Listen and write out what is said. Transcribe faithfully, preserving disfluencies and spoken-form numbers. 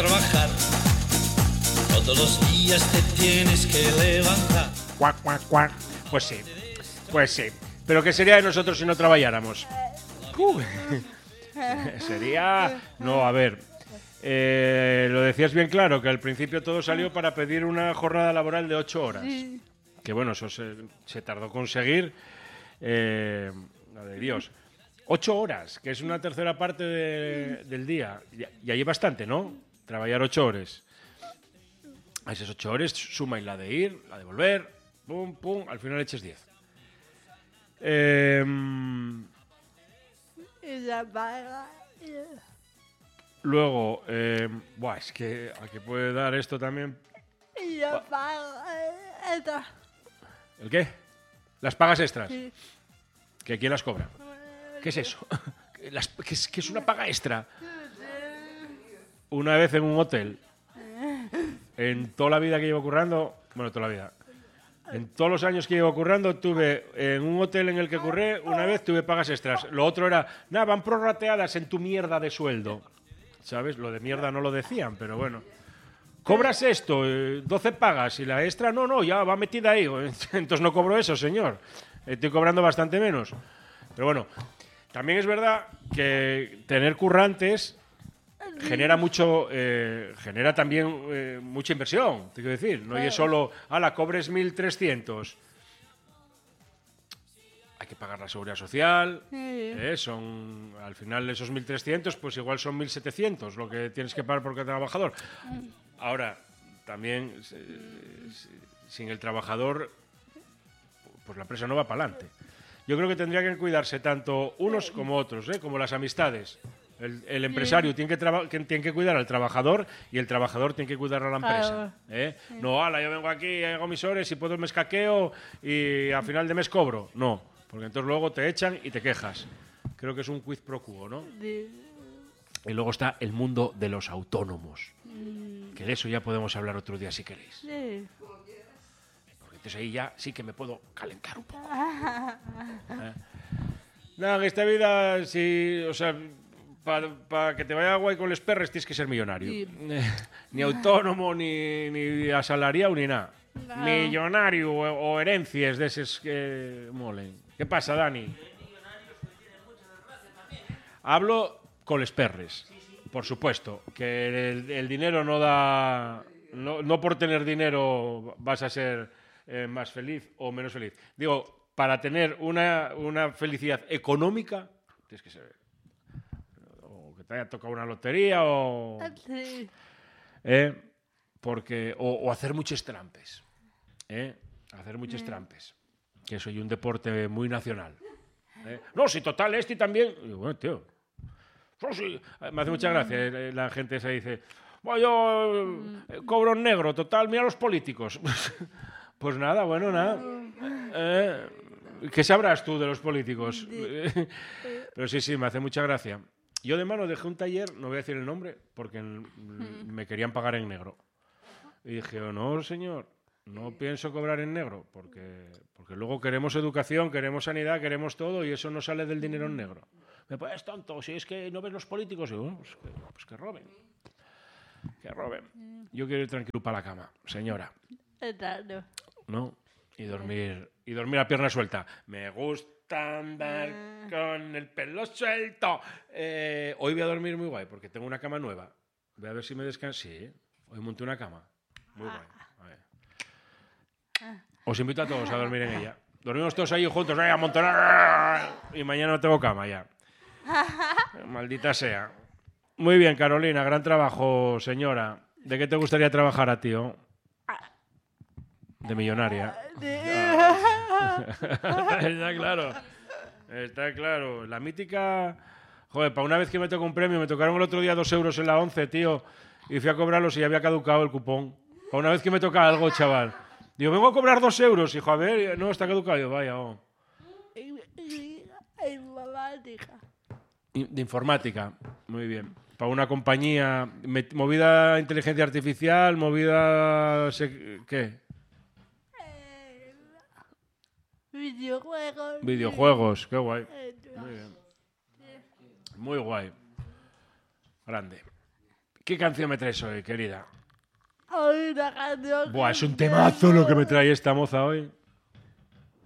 trabajar. Todos los días te tienes que levantar. Cuac, cuac, cuac. Pues sí, pues sí. Pero ¿qué sería de nosotros si no trabajáramos? Uh. Sería... No, a ver... Eh, lo decías bien claro, que al principio todo salió para pedir una jornada laboral de ocho horas. Sí. Que bueno, eso se, se tardó conseguir. Eh, la de Dios. Ocho horas, que es una tercera parte de, del día. Y, y ahí bastante, ¿no? Trabajar ocho horas. A esas ocho horas suma y la de ir, la de volver, pum, pum, al final eches diez. Eh, y la paga... Luego, eh, buah, es que a qué puede dar esto también. Y la paga extra. ¿El qué? Las pagas extras. Sí. ¿Que quién las cobra? ¿Qué es eso? Las, ¿qué, es, ¿Qué es una paga extra? Una vez en un hotel, en toda la vida que llevo currando, bueno, toda la vida, en todos los años que llevo currando, tuve en un hotel en el que curré, una vez tuve pagas extras. Lo otro era, nada, van prorrateadas en tu mierda de sueldo. ¿Sabes? Lo de mierda no lo decían, pero bueno. ¿Cobras esto? Eh, doce pagas y la extra, no, no, ya va metida ahí. Entonces no cobro eso, señor. Estoy cobrando bastante menos. Pero bueno, también es verdad que tener currantes genera mucho, eh, genera también eh, mucha inversión, te quiero decir. No es solo, ala, cobres mil trescientos. Hay que pagar la seguridad social, sí. eh, son al final esos mil trescientos, pues igual son mil setecientos lo que tienes que pagar por cada trabajador. Ahora, también eh, sin el trabajador, pues la empresa no va para adelante. Yo creo que tendría que cuidarse tanto unos como otros, ¿eh? Como las amistades. El, el empresario sí. tiene, que traba- que tiene que cuidar al trabajador y el trabajador tiene que cuidar a la empresa. ¿eh? Sí. No, ala, yo vengo aquí, hago mis horas y puedo me escaqueo y a final de mes cobro. No. Porque entonces luego te echan y te quejas. Creo que es un quid pro quo, ¿no? Sí. Y luego está el mundo de los autónomos. Mm. Que de eso ya podemos hablar otro día si queréis. Sí. Porque entonces ahí ya sí que me puedo calentar un poco. ¿Eh? Nada, en esta vida, si, o sea, para pa que te vaya guay con los perres tienes que ser millonario. Sí. Ni autónomo, ni, ni asalariado, ni nada. No. Millonario o, o herencias de esos que molen. ¿Qué pasa, Dani? Hablo con los perres, por supuesto, que el, el dinero no da... No, no por tener dinero vas a ser eh, más feliz o menos feliz. Digo, para tener una, una felicidad económica, tienes que ser... O que te haya tocado una lotería o... Sí. Eh, porque, o, o hacer muchos trampes. ¿eh? Hacer muchos sí. trampes. Que soy un deporte muy nacional. ¿eh? No, si total, este también... Y bueno, tío... No, sí. Me hace mucha gracia. La gente se dice... Bueno, yo eh, cobro en negro, total, mira los políticos. Pues nada, bueno, nada. Eh, ¿Qué sabrás tú de los políticos? Pero sí, sí, me hace mucha gracia. Yo de mano dejé un taller, no voy a decir el nombre, porque me querían pagar en negro. Y dije, oh, no, señor... No pienso cobrar en negro, porque, porque luego queremos educación, queremos sanidad, queremos todo y eso no sale del dinero en negro. Me pones tonto, si es que no ves los políticos, y bueno, pues, que, pues que roben. Que roben. Yo quiero ir tranquilo para la cama, señora. ¿No? Y dormir, y dormir a pierna suelta. Me gusta andar con el pelo suelto. Eh, hoy voy a dormir muy guay, porque tengo una cama nueva. Voy a ver si me descanso. Sí, hoy monté una cama. Muy guay. Os invito a todos a dormir en ella. Dormimos todos ahí juntos, ahí a amontonar. Y mañana no tengo cama ya. Maldita sea. Muy bien, Carolina, gran trabajo, señora. ¿De qué te gustaría trabajar a ti? Oh? De millonaria. Ah. Está claro. Está claro. La mítica... Joder, para una vez que me tocó un premio, me tocaron el otro día dos euros en la once, tío. Y fui a cobrarlos y ya había caducado el cupón. Para una vez que me toca algo, chaval. Digo, vengo a cobrar dos euros, hijo. A ver, no, está caducado. Yo, vaya, oh. Informática. De informática, muy bien. Para una compañía, movida inteligencia artificial, movida... ¿Qué? Eh, videojuegos. Videojuegos, qué guay. Muy bien. Muy guay. Grande. ¿Qué canción me traes hoy, querida? Hoy una canción. Buah, que es un me temazo lo que me muero. trae esta moza hoy.